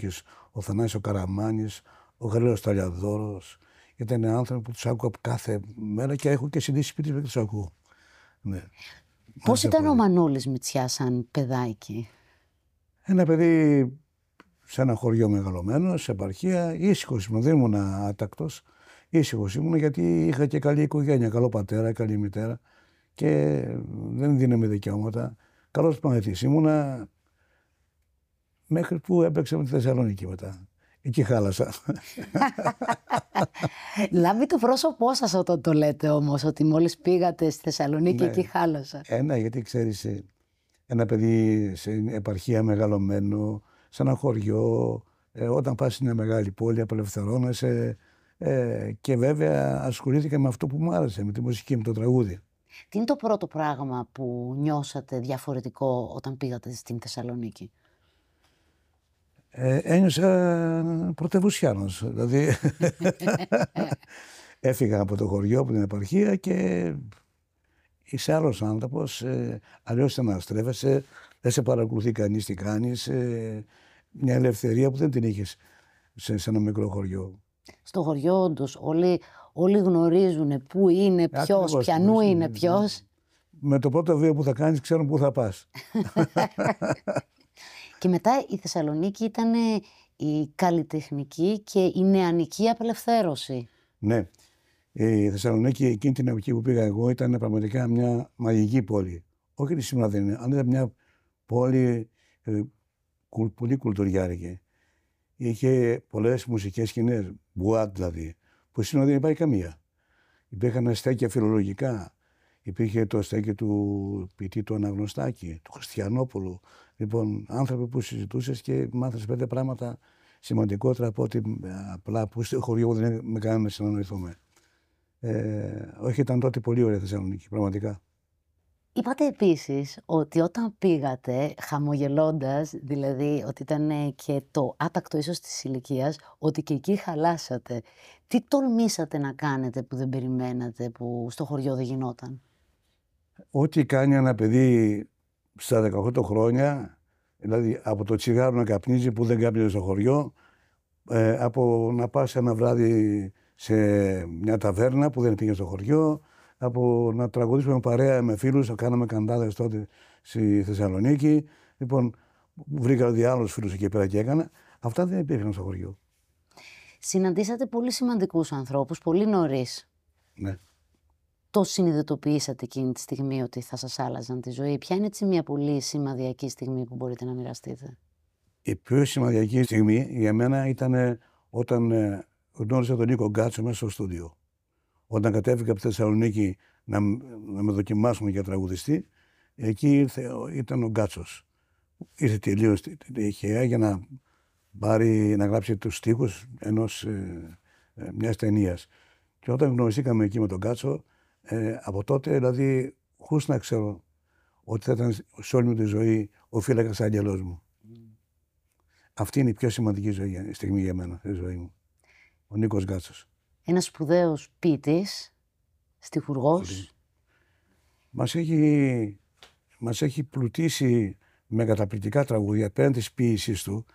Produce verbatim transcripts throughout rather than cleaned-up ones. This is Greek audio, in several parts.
Μητσοτάκης, ο Θανάσης ο Καραμάνης, ο Γρέλος Ταλιαδόρος. Ήταν άνθρωποι που τους άκουγα κάθε μέρα και έχω και συνδύσει σπίτι που τους ακούω. Ναι. Πώς ήταν πολύ ο Μανώλης Μητσιάς σαν παιδάκι? Ένα παιδί σε ένα χωριό μεγαλωμένο, σε επαρχία, ήσυχος ήμουν, δεν ήμουν άτακτος. Ήσυχος ήμουν γιατί είχα και καλή οικογένεια, καλό πατέρα, καλή μητέρα και δεν δίναμε δικαιώματα. Καλός μαθητής ήμουνα μέχρι που έπαιξα με τη Θεσσαλονίκη μετά. Εκεί χάλασα. Λάβει το πρόσωπό σας όταν το λέτε όμως, ότι μόλις πήγατε στη Θεσσαλονίκη, ναι, εκεί χάλασα. Ε, ναι, γιατί ξέρεις, ένα παιδί σε επαρχία μεγαλωμένο, σε ένα χωριό, ε, όταν πας σε μια μεγάλη πόλη απελευθερώνεσαι ε, και βέβαια ασχολήθηκα με αυτό που μου άρεσε, με τη μουσική, με το τραγούδι. Τι είναι το πρώτο πράγμα που νιώσατε διαφορετικό όταν πήγατε στην Θεσσαλονίκη? Ε, ένιωσα πρωτευουσιάνος, δηλαδή έφυγα από το χωριό, από την επαρχία και είσαι άλλος άνθρωπος, ε, αλλιώς σε αναστρέφεσαι, δεν σε παρακολουθεί κανείς τι κάνεις, ε, μια ελευθερία που δεν την είχες σε, σε ένα μικρό χωριό. Στο χωριό όντως όλοι, όλοι γνωρίζουν πού είναι ποιος, ποιανού είναι ποιος. Με το πρώτο βήμα που θα κάνεις ξέρουν πού θα πας. Και μετά η Θεσσαλονίκη ήταν η καλλιτεχνική και η νεανική απελευθέρωση. Ναι. Η Θεσσαλονίκη εκείνη την εποχή που πήγα εγώ ήταν πραγματικά μια μαγική πόλη. Όχι ότι σήμερα δεν είναι, αλλά ήταν μια πόλη ε, κου, πολύ κουλτουριάρικη. Είχε πολλές μουσικές σκηνές, μπουάτ δηλαδή, που σήμερα δεν υπάρχει καμία. Υπήρχαν στέκια φιλολογικά. Υπήρχε το στέκι του ποιητή του Αναγνωστάκη, του Χριστιανόπουλου. Λοιπόν, άνθρωποι που συζητούσες και μάθες πέντε πράγματα σημαντικότερα από ότι απλά που στο χωριό δεν με κάνανε να συνεννοηθούμε. Ε, όχι, ήταν τότε πολύ ωραία Θεσσαλονίκη, πραγματικά. Είπατε επίσης ότι όταν πήγατε, χαμογελώντας, δηλαδή ότι ήταν και το άτακτο ίσως της ηλικίας, ότι και εκεί χαλάσατε. Τι τολμήσατε να κάνετε που δεν περιμένατε, που στο χωριό δεν γινόταν? Ό,τι κάνει ένα παιδί στα δεκαοκτώ χρόνια, δηλαδή από το τσιγάρο να καπνίζει που δεν κάπνιζε στο χωριό, ε, από να πας ένα βράδυ σε μια ταβέρνα που δεν πήγε στο χωριό, από να τραγουδήσουμε παρέα με φίλους, κάναμε καντάδες τότε στη Θεσσαλονίκη. Λοιπόν, βρήκα δηλαδή άλλους φίλους εκεί πέρα και έκανα. Αυτά δεν υπήρχαν στο χωριό. Συναντήσατε πολύ σημαντικούς ανθρώπους, πολύ νωρίς. Ναι. Το συνειδητοποιήσατε εκείνη τη στιγμή ότι θα σας άλλαζαν τη ζωή? Ποια είναι έτσι μια πολύ σημαδιακή στιγμή που μπορείτε να μοιραστείτε? Η πιο σημαδιακή στιγμή για μένα ήταν όταν γνώρισα τον Νίκο Γκάτσο μέσα στο στούντιο. Όταν κατέβηκα από τη Θεσσαλονίκη να, να με δοκιμάσουμε για τραγουδιστή, εκεί ήρθε, ήταν ο Γκάτσος. Ήρθε τελείως τυχαία για να, πάρει, να γράψει τους στίχους ενός, ε, ε, μιας ταινίας. Και όταν γνωριστήκαμε εκεί με τον Γκάτσο, ε, από τότε δηλαδή χωρίς να ξέρω ότι θα ήταν σε όλη μου τη ζωή ο φύλακας άγγελός μου. Mm. Αυτή είναι η πιο σημαντική ζωή, στιγμή για μένα, στη ζωή μου. Ο Νίκος Γκάτσος. Ένας σπουδαίος ποιητής, στιχουργός. Μας έχει, μας έχει πλουτίσει με καταπληκτικά τραγούδια πέραν της ποίησης του,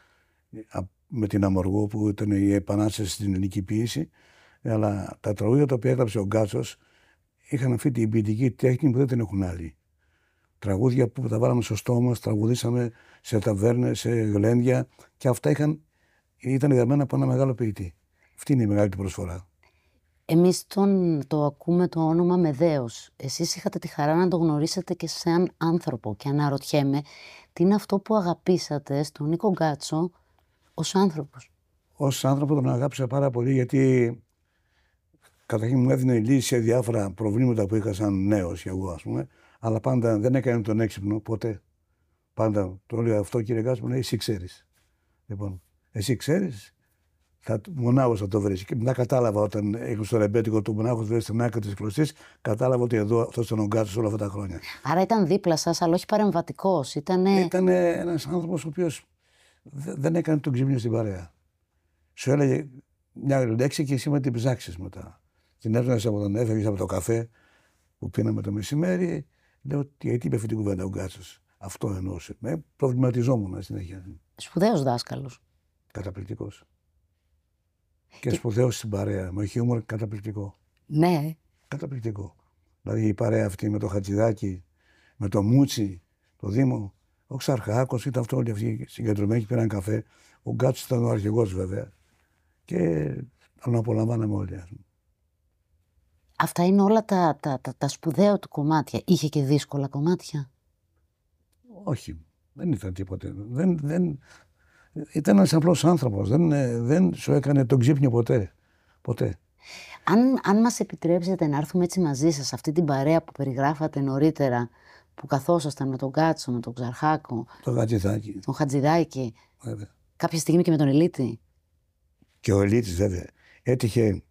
με την Αμοργό που ήταν η επανάσταση στην ελληνική ποίηση, αλλά τα τραγούδια τα οποία έγραψε ο Γκάτσος είχαν αυτή την ποιητική τέχνη που δεν την έχουν άλλοι. Τραγούδια που τα βάλαμε στο στόμα, τραγουδήσαμε σε ταβέρνες, σε γλέντια και αυτά είχαν, ήταν γραμμένα από ένα μεγάλο ποιητή. Αυτή είναι η μεγάλη του προσφορά. Εμείς τον, το ακούμε το όνομα Μεδέος. Εσείς είχατε τη χαρά να το γνωρίσετε και σαν άνθρωπο και αναρωτιέμαι τι είναι αυτό που αγαπήσατε στον Νίκο Γκάτσο ως άνθρωπος. Ως άνθρωπο τον αγάπησα πάρα πολύ γιατί καταρχήν μου έδινε λύση σε διάφορα προβλήματα που είχα σαν νέος και εγώ, ας πούμε, αλλά πάντα δεν έκανε τον έξυπνο ποτέ. Πάντα το έλεγα αυτό, κύριε Γκάτσο, μου λέει εσύ ξέρεις. Λοιπόν, εσύ ξέρεις. Θα, μονάχος θα το βρεις. Και μετά κατάλαβα όταν είχα στο ρεμπέτικο του μονάχος βρει στην άκρη της κλωστής, κατάλαβα ότι εδώ αυτός ήταν ο Γκάτσος όλα αυτά τα χρόνια. Άρα ήταν δίπλα σας, αλλά όχι παρεμβατικός. Ήτανε... Ήταν ένας άνθρωπος ο οποίος δεν έκανε τον ξύπνιο στην παρέα. Σου έλεγε μια λέξη και εσύ με την ψάξεις μετά. Την έβγαλες από τον έφευγες από το καφέ που πίναμε το μεσημέρι. Λέω γιατί είπε αυτή την κουβέντα ο Γκάτσος. Αυτό εννοούσε. Με προβληματιζόμουν συνέχεια. Σπουδαίος δάσκαλος. Καταπληκτικός. Και, και σπουδαίος στην παρέα. Με χιούμορ καταπληκτικό. Ναι. Καταπληκτικό. Δηλαδή η παρέα αυτή με το Χατζηδάκι, με το Μούτσι, το Δήμο. Ο Ξαρχάκος ήταν αυτό, όλοι αυτοί συγκεντρωμένοι, πήραν καφέ. Ο Γκάτσος ήταν ο αρχηγός βέβαια. Και τον απολαμβάναμε όλοι. Αυτά είναι όλα τα, τα, τα, τα σπουδαία του κομμάτια. Είχε και δύσκολα κομμάτια? Όχι. Δεν ήταν τίποτε. Δεν, δεν... Ήταν ένας απλός άνθρωπος. Δεν, δεν σου έκανε τον ξύπνιο ποτέ. Ποτέ. Αν, αν μας επιτρέψετε να έρθουμε έτσι μαζί σας, αυτή την παρέα που περιγράφατε νωρίτερα, που καθόσασταν με τον Κάτσο, με τον Ξαρχάκο, το Χατζηδάκι, τον Χατζηδάκι, βέβαια. Κάποια στιγμή και με τον Ελίτη. Και ο Ελίτης βέβαια. Έτυχε,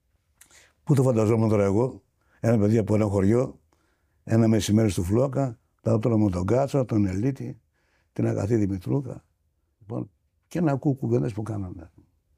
πού το φανταζόμουν τώρα εγώ, ένα παιδί από ένα χωριό, ένα μεσημέρι του Φλόκα, τα τώρα με τον Κάτσο, τον Ελίτη, την Αγαθή Δημητρούκα, λοιπόν, και ένα ακούω κουβέντες που κάνανε.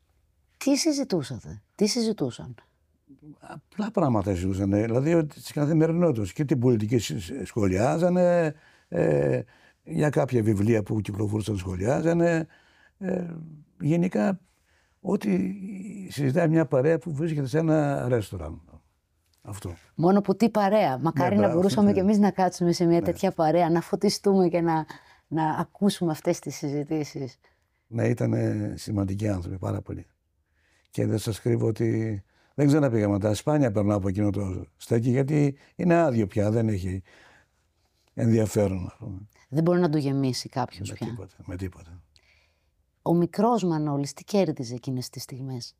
Τι συζητούσατε, τι συζητούσαν? Απλά πράγματα συζητούσαν, δηλαδή της καθημερινότητας, και την πολιτική σχολιάζανε, ε, για κάποια βιβλία που κυκλοφορούσαν σχολιάζανε, ε, γενικά ότι συζητάει μια παρέα που βρίσκεται σε ένα ρέστοραν. Αυτό. Μόνο που τι παρέα. Μακάρι ναι, να μπορούσαμε ναι. κι εμείς να κάτσουμε σε μια ναι. τέτοια παρέα, να φωτιστούμε και να, να ακούσουμε αυτές τις συζητήσεις. Ναι, ήταν σημαντικοί άνθρωποι, πάρα πολύ. Και δεν σας κρύβω ότι δεν ξαναπήγαμε. Τα σπάνια περνάω από εκείνο το στέκι, γιατί είναι άδειο πια, δεν έχει ενδιαφέρον. Δεν μπορεί να το γεμίσει κάποιος με πια. Τίποτα, με τίποτα. Ο μικρός Μανώλης τι κέρδιζε εκείνες τις στιγμές?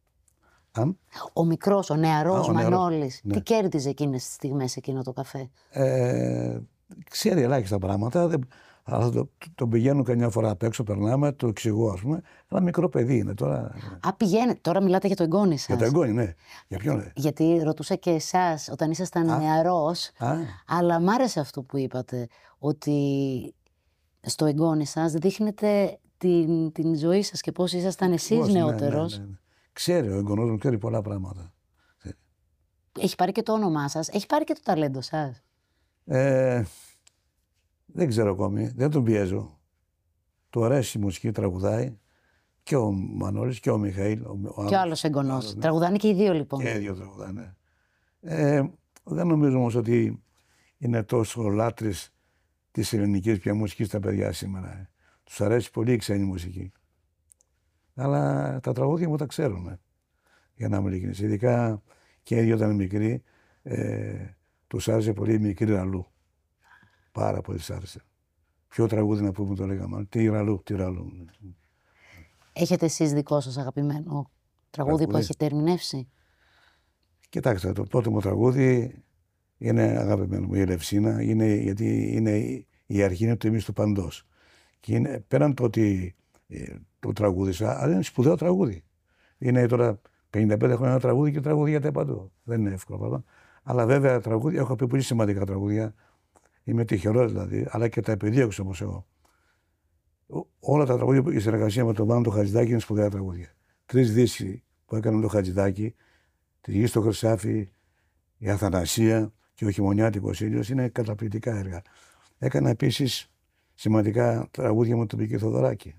Αν? Ο μικρός, ο νεαρός Α, ο Μανώλης, νεαρός, ναι. τι κέρδιζε εκείνες τις στιγμές εκείνο το καφέ? Ε, ξέρει ελάχιστα πράγματα, δεν, αλλά το, τον πηγαίνουν καμιά φορά απ' έξω, περνάμε, το εξηγώ, ας πούμε. Ένα μικρό παιδί είναι τώρα. Α, πηγαίνετε, τώρα μιλάτε για το εγγόνι σας. Για το εγγόνι, ναι. Για ποιον, ναι. Γιατί ρωτούσα και εσάς όταν ήσασταν Α. νεαρός, Α. αλλά μ' άρεσε αυτό που είπατε, ότι στο εγγόνι σας δείχνετε την, την ζωή σας και πώς ήσασταν εσείς ναι, νεότερος. Ναι, ναι, ναι. Ξέρει, ο εγγονός μου ξέρει πολλά πράγματα. Έχει πάρει και το όνομά σας, έχει πάρει και το ταλέντο σας. Ε, δεν ξέρω ακόμη, δεν τον πιέζω. Του αρέσει η μουσική, τραγουδάει. Και ο Μανώλης και ο Μιχαήλ. Ο, ο και ο άλλος εγγονός. Ναι. Τραγουδάνε και οι δύο λοιπόν. Και οι δύο τραγουδάνε. Ε, δεν νομίζω όμως ότι είναι τόσο λάτρεις της ελληνικής πια μουσικής τα παιδιά σήμερα. Τους αρέσει πολύ η ξένη μουσική. Αλλά τα τραγούδια μου τα ξέρουν. Για να είμαι ειλικρινής. Ειδικά και οι δύο ήταν μικροί, ε, τους άρεσε πολύ η μικρή Ραλού. Πάρα πολύ τους άρεσε. Ποιο τραγούδι να πούμε το λέγαμε. Τι Ραλού, τι Ραλού. Έχετε εσείς δικό σας αγαπημένο τραγούδι, τραγούδι που έχετε ερμηνεύσει? Κοιτάξτε, το πρώτο μου τραγούδι είναι αγαπημένο μου, η Ελευσίνα, είναι, γιατί είναι η αρχή, είναι το εμείς του παντός. Και είναι, πέραν το ότι ε, το τραγούδισα, αλλά είναι σπουδαίο τραγούδι. Είναι τώρα πενήντα πέντε χρόνια ένα τραγούδι και τραγουδιάται παντού. Δεν είναι εύκολο πράγμα. Αλλά βέβαια τραγούδια, έχω πει πολύ σημαντικά τραγούδια. Είμαι τυχερός δηλαδή, αλλά και τα επιδίωξα όμως εγώ. Όλα τα τραγούδια, η συνεργασία με τον Μάνο τον Χατζηδάκη είναι σπουδαία τραγούδια. Τρεις δίσκοι που έκανε με τον Χατζηδάκη, τη Γη στο Χρυσάφι, η Αθανασία και ο Χειμωνιάτικος Ήλιος, είναι καταπληκτικά έργα. Έκανα επίσης σημαντικά τραγούδια με τον Μίκη Θοδωράκη.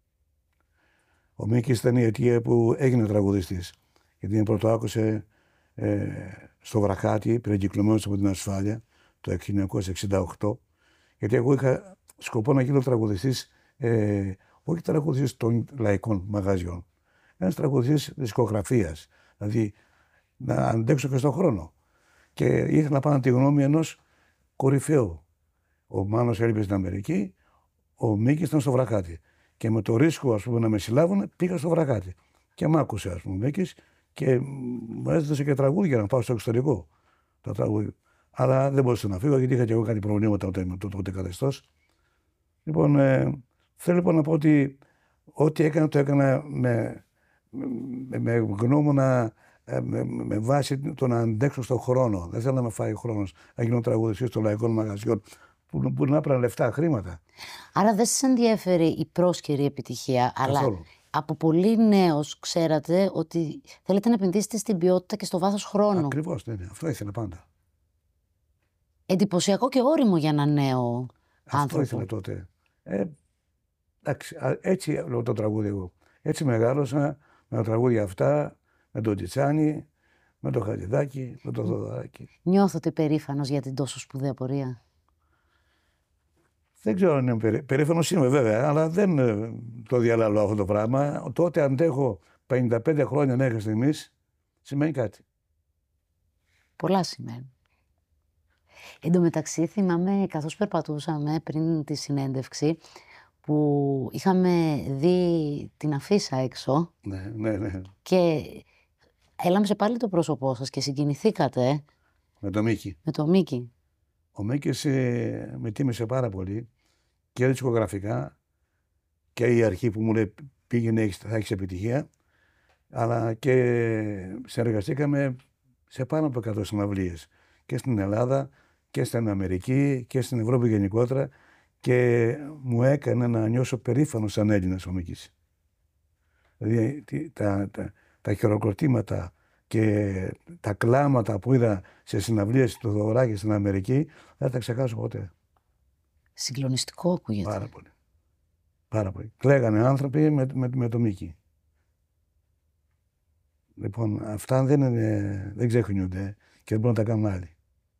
Ο Μίκης ήταν η αιτία που έγινε τραγουδιστής. Γιατί με πρώτο άκουσε ε, στο Βραχάτι, περικυκλωμένος από την ασφάλεια, το χίλια εννιακόσια εξήντα οκτώ. Γιατί εγώ είχα σκοπό να γίνω τραγουδιστής, ε, όχι τραγουδιστής των λαϊκών μαγαζιών. Ένας τραγουδιστής δισκογραφίας. Δηλαδή να αντέξω και στον χρόνο. Και ήθελα να πάω τη γνώμη ενός κορυφαίου. Ο Μάνος έλειπε στην Αμερική, ο Μίκης ήταν στο Βραχάτι. Και με το ρίσκο, ας πούμε, να με συλλάβουν, πήγα στο Βραχάτι. Και μ' άκουσε, ας πούμε, ο Μίκης, και μου έδωσε και τραγούδια για να πάω στο εξωτερικό. Τα τραγούδια. Αλλά δεν μπορούσα να φύγω, γιατί είχα και εγώ κάτι προβλήματα με το τότε καθεστώς. Λοιπόν, ε, θέλω λοιπόν να πω ότι ό,τι έκανα, το έκανα με, με, με γνώμονα, με, με βάση το να αντέξω στον χρόνο. Δεν θέλω να με φάει ο χρόνος να γίνω τραγουδιστής των λαϊκών μαγαζιών που μπορεί να έπαιρναν λεφτά, χρήματα. Άρα δεν σας ενδιαφέρει η πρόσκαιρη επιτυχία, καθόλου. Αλλά από πολύ νέος ξέρατε ότι θέλετε να επενδύσετε στην ποιότητα και στο βάθος χρόνου. Ακριβώς, ναι, ναι. Αυτό ήθελα πάντα. Εντυπωσιακό και όριμο για ένα νέο αυτό άνθρωπο. Αυτό ήθελα τότε. Ε, εντάξει, έτσι λέω το τραγούδι εγώ. Έτσι μεγάλωσα με τα τραγούδια αυτά, με τον Τιτσάνι, με τον Χατζηδάκη, με τον Θοδωράκη. Νιώθετε περήφανος για την τόσο σπουδαία πορεία? Δεν ξέρω αν είμαι περί... περήφανος, είμαι βέβαια, αλλά δεν ε, το διαλαλώ αυτό το πράγμα. Τότε αντέχω πενήντα πέντε χρόνια μέχρι στιγμής, σημαίνει κάτι. Πολλά σημαίνει. Εν τω μεταξύ θυμάμαι, καθώς περπατούσαμε πριν τη συνέντευξη, που είχαμε δει την αφίσα έξω. Ναι, ναι, ναι. Και έλαμψε πάλι το πρόσωπό σας και συγκινηθήκατε. Με τον Μίκη. Με τον Μίκη. Ο Μίκης ε, με τίμησε πάρα πολύ και δισκογραφικά και η αρχή που μου λέει πήγαινε, θα έχεις επιτυχία, αλλά και συνεργαστήκαμε σε πάνω από εκατό συναυλίες και στην Ελλάδα και στην Αμερική και στην Ευρώπη γενικότερα και μου έκανε να νιώσω περήφανο σαν Έλληνας ο Μίκης. Δηλαδή τα, τα, τα χειροκροτήματα και τα κλάματα που είδα σε συναυλίες του Θοδωράκη στην Αμερική δεν θα τα ξεχάσω ποτέ. Συγκλονιστικό ακούγεται. Πάρα πολύ. Πάρα πολύ. Κλαίγανε άνθρωποι με, με, με το Μίκη. Λοιπόν, αυτά δεν, είναι, δεν ξεχνιούνται και δεν μπορούν να τα κάνουν άλλοι.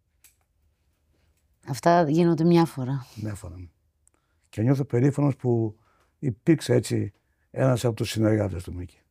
Αυτά γίνονται μια φορά. Μια φορά. Και νιώθω περήφανος που υπήρξε έτσι ένας από τους συνεργάτες του Μίκη.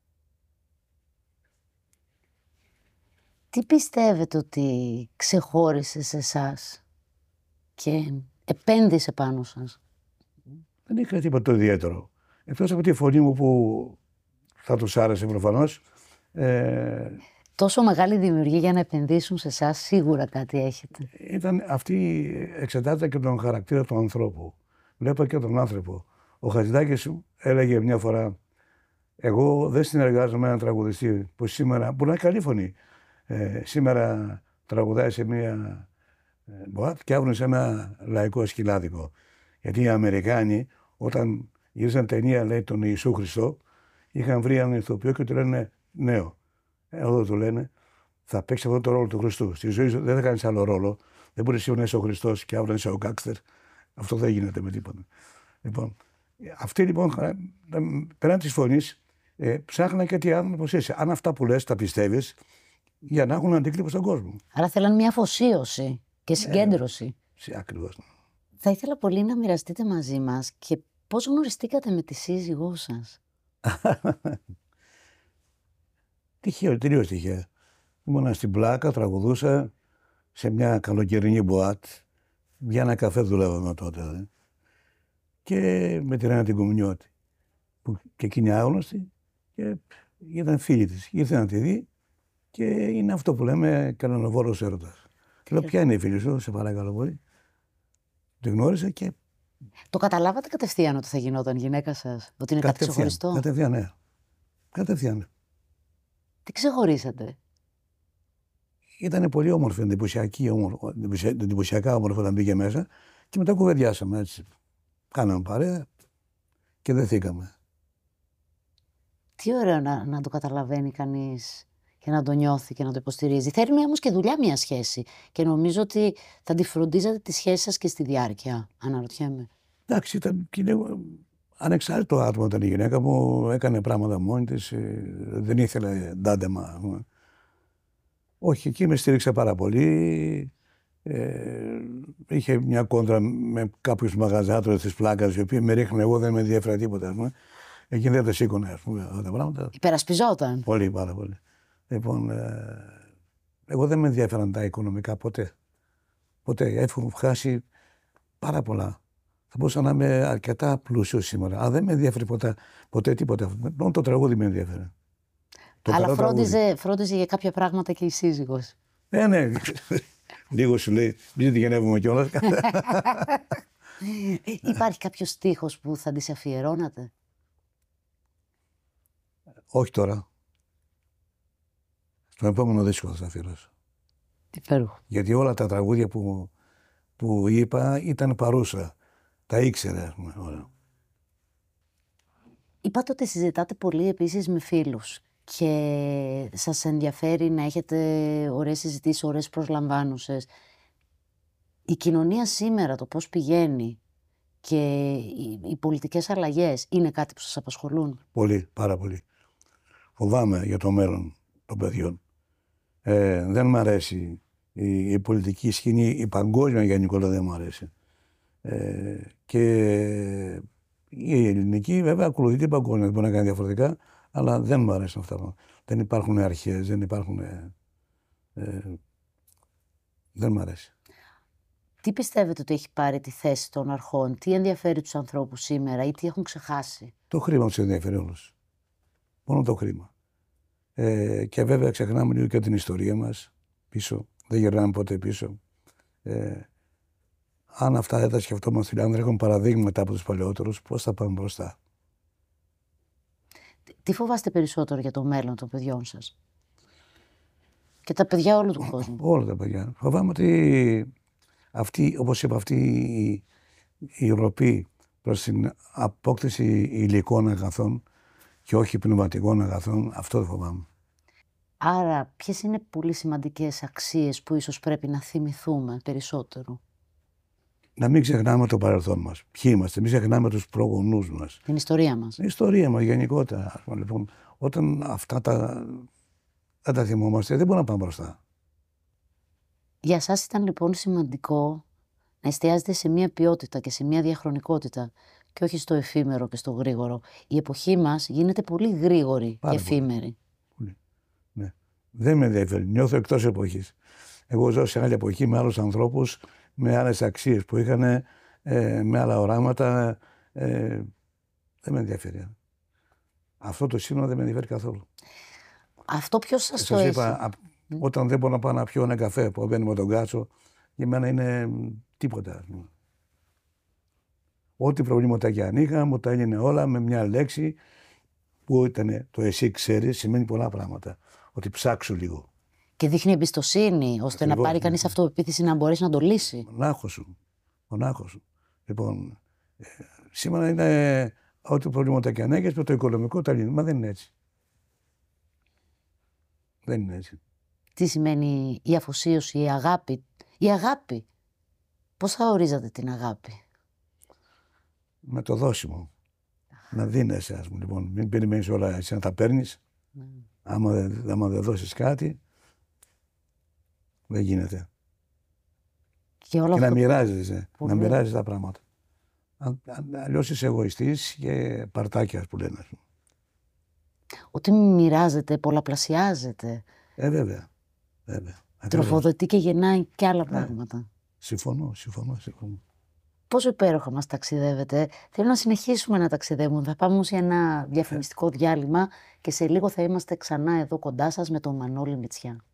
Τι πιστεύετε ότι ξεχώρισε σε εσάς και επένδυσε πάνω σας? Δεν είχα τίποτα το ιδιαίτερο. Εκτός από τη φωνή μου που θα τους άρεσε προφανώς. Ε, Τόσο μεγάλη δημιουργία για να επενδύσουν σε εσάς, σίγουρα κάτι έχετε. Ήταν, αυτή εξετάζεται και τον χαρακτήρα του ανθρώπου. Βλέπω και τον άνθρωπο. Ο Χατζηδάκης έλεγε μια φορά, εγώ δεν συνεργάζομαι με έναν τραγουδιστή που σήμερα, που να έχει καλή φωνή, ε, σήμερα τραγουδάει σε μια ε, μποάτ και αύριο σε ένα λαϊκό σκυλάδικο. Γιατί οι Αμερικάνοι όταν γύρισαν ταινία, λέει, τον Ιησού Χριστό, είχαν βρει έναν ηθοποιό και του λένε νέο. Εδώ του λένε, θα παίξει αυτό το ρόλο του Χριστού. Στη ζωή σου δεν θα κάνει άλλο ρόλο. Δεν μπορεί σήμερα να είσαι ο Χριστός και αύριο να είσαι ο γκάξτερ. Αυτό δεν γίνεται με τίποτα. Λοιπόν, αυτοί λοιπόν, πέραν τη φωνή, ε, ψάχναν και τι άνθρωπο είσαι. Αν αυτά που λες τα πιστεύεις, για να έχουν αντίκτυπο στον κόσμο. Άρα θέλαν μια αφοσίωση και συγκέντρωση. Ε, ακριβώς. Θα ήθελα πολύ να μοιραστείτε μαζί μας και πώς γνωριστήκατε με τη σύζυγό σας. Τυχαίο, τελείως τυχαίο. Ήμουνα στην Πλάκα, τραγουδούσα σε μια καλοκαιρινή μποάτ. Για ένα καφέ δουλεύαμε τότε. Δε. Και με τη Ρένα την Κομμουνιώτη. Που και εκείνη άγνωστη και ήταν φίλη της. Ήρθε να τη δει και είναι αυτό που λέμε κανονοβόρος έρωτας. Και λέω, ποια είναι η φίλη σου, σε παρακαλώ πολύ. Τη γνώρισα και. Το καταλάβατε κατευθείαν ότι θα γινόταν γυναίκα σας, ότι είναι κάτι ξεχωριστό? Κατευθείαν, ναι. Κατευθείαν. Τι ξεχωρίσατε? Ήταν πολύ όμορφη, εντυπωσιακή, όμορφη, εντυπωσιακά όμορφη όταν μπήκε μέσα και μετά κουβεντιάσαμε έτσι. Κάναμε παρέα και δεθήκαμε. Τι ωραίο να, να το καταλαβαίνει κανείς και να το νιώθει και να το υποστηρίζει. Θέλει όμως και δουλειά μια σχέση και νομίζω ότι θα τη φροντίζατε τη σχέση σας και στη διάρκεια, αναρωτιέμαι. Εντάξει, ήταν και λίγο ανεξάρτητο άτομο ήταν η γυναίκα μου, έκανε πράγματα μόνη της, δεν ήθελε ντάντεμα. Όχι, εκεί με στήριξε πάρα πολύ. Ε, είχε μια κόντρα με κάποιους μαγαζάτρες της Πλάκας, οι οποίοι με ρίχνουν, εγώ δεν με ενδιαφέρει τίποτα. Ας πούμε. Εκεί δεν τα σήκωνε, ας πούμε, αυτά τα πράγματα. Υπερασπιζόταν. Πολύ, πάρα πολύ. Λοιπόν, ε, εγώ δεν με ενδιαφέραν τα οικονομικά ποτέ. Ποτέ. Έχω χάσει πάρα πολλά. Θα μπορούσα να είμαι αρκετά πλούσιος σήμερα. Αλλά δεν με ενδιαφέρει ποτέ, ποτέ τίποτα. Μόνο το τραγούδι με ενδιαφέρει. Αλλά φρόντιζε, φρόντιζε για κάποια πράγματα και η σύζυγος. Ναι, ναι. Λίγο σου λέει, μην τη γεννεύουμε κιόλας. Υπάρχει κάποιος στίχος που θα της αφιερώνατε? Όχι τώρα. Στο επόμενο δίσκο θα τα αφιερώσω. Υπέροχο. Γιατί όλα τα τραγούδια που, που είπα ήταν παρούσα. Τα ήξερε, ας πούμε. Όλα. Είπατε ότι συζητάτε πολύ επίσης με φίλους και σας ενδιαφέρει να έχετε ωραίες συζητήσεις, ωραίες προσλαμβάνουσες. Η κοινωνία σήμερα, το πώς πηγαίνει, και οι, οι πολιτικές αλλαγές είναι κάτι που σας απασχολούν? Πολύ, πάρα πολύ. Φοβάμαι για το μέλλον των παιδιών. Ε, δεν μ' αρέσει η, η πολιτική σκηνή, η παγκόσμια γενικότερα δεν μ' αρέσει. Ε, και η ελληνική βέβαια ακολουθεί την παγκόσμια, δεν μπορεί να κάνει διαφορετικά, αλλά δεν μου αρέσουν αυτά. Δεν υπάρχουν αρχές, δεν υπάρχουν. Ε, ε, δεν μου αρέσει. Τι πιστεύετε ότι έχει πάρει τη θέση των αρχών, τι ενδιαφέρει τους ανθρώπους σήμερα ή τι έχουν ξεχάσει? Το χρήμα τους ενδιαφέρει όλους. Μόνο το χρήμα. Ε, και βέβαια ξεχνάμε λίγο και την ιστορία μας πίσω. Δεν γυρνάμε ποτέ πίσω. Ε, αν αυτά δεν τα σκεφτόμαστε, αν δεν έχουν παραδείγματα από τους παλαιότερους, πώς θα πάμε μπροστά? Τι φοβάστε περισσότερο για το μέλλον των παιδιών σας και τα παιδιά όλου του κόσμου? Όλα τα παιδιά. Φοβάμαι ότι αυτή, όπως είπα, αυτή η, η ροπή προς την απόκτηση υλικών αγαθών και όχι πνευματικών αγαθών, αυτό δεν φοβάμαι. Άρα, ποιες είναι πολύ σημαντικές αξίες που ίσως πρέπει να θυμηθούμε περισσότερο? Να μην ξεχνάμε το παρελθόν μας. Ποιοι είμαστε, μην ξεχνάμε τους προγονούς μας. Την ιστορία μας. Την ιστορία μας γενικότερα. Λοιπόν, όταν αυτά τα, δεν τα θυμόμαστε, δεν μπορούμε να πάμε μπροστά. Για σας ήταν λοιπόν σημαντικό να εστιάζετε σε μία ποιότητα και σε μία διαχρονικότητα και όχι στο εφήμερο και στο γρήγορο. Η εποχή μας γίνεται πολύ γρήγορη Πάρα και εφήμερη. Πολύ. Ναι. Δεν με ενδιαφέρει. Νιώθω εκτός εποχής. Εγώ ζω σε άλλη εποχή με άλλους ανθρώπους, με άλλες αξίες που είχαν, ε, με άλλα οράματα. Ε, δεν με ενδιαφέρει. Αυτό το σύνολο δεν με ενδιαφέρει καθόλου. Αυτό ποιος σας το Σας έχει? είπα, α, όταν δεν μπορώ να πάω να πιω ένα καφέ που μπαίνει με τον κάτσο, για μένα είναι τίποτα. Ας πούμε. Ό,τι προβλήματα και αν είχα, μου τα έγινε όλα με μια λέξη που ήταν το εσύ ξέρεις, σημαίνει πολλά πράγματα. Ότι ψάξω λίγο. Και δείχνει εμπιστοσύνη, ώστε Ακριβώς, να πάρει ναι. κανείς αυτοπεποίθηση να μπορέσει να το λύσει. Μονάχο σου. Μονάχο σου. Λοιπόν, ε, σήμερα είναι ό,τι προβλήματα και αν έχεις, με το οικονομικό τα λύνει. Μα δεν είναι έτσι. Δεν είναι έτσι. Τι σημαίνει η αφοσίωση, η αγάπη? Η αγάπη. Πώς θα ορίζατε την αγάπη? Με το δώσιμο. Να δίνεσαι, ας πούμε. Λοιπόν, μην περιμένεις όλα εσύ να τα παίρνεις. Ναι. Άμα δεν, άμα δεν δώσεις κάτι, δεν γίνεται. Και, όλο Και να αυτό... μοιράζεσαι, Πολύ. να μοιράζεσαι τα πράγματα. Αλλιώς είσαι εγωιστής και παρτάκιας που λένε. Ότι μοιράζεται, πολλαπλασιάζεται. Ε, βέβαια. βέβαια. Ακριβώς. Τροφοδοτεί και γεννάει και άλλα Ναι. πράγματα. Συμφωνώ, συμφωνώ, συμφωνώ. Πόσο υπέροχα μας ταξιδεύετε. Θέλω να συνεχίσουμε να ταξιδεύουμε. Θα πάμε όμως για ένα διαφημιστικό διάλειμμα και σε λίγο θα είμαστε ξανά εδώ κοντά σας με τον Μανώλη Μητσιά.